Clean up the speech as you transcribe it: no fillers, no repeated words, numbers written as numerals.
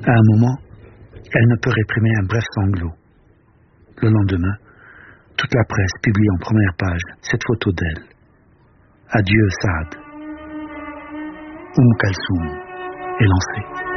À un moment, elle ne peut réprimer un bref sanglot. Le lendemain, toute la presse publie en première page cette photo d'elle. Adieu Saad. Kalsoum est lancée.